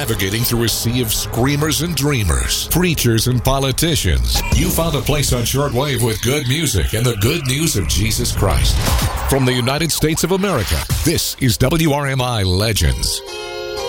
navigating through a sea of screamers and dreamers, preachers and politicians, you found a place on shortwave with good music and the good news of Jesus Christ. From the United States of America, this is WRMI Legends.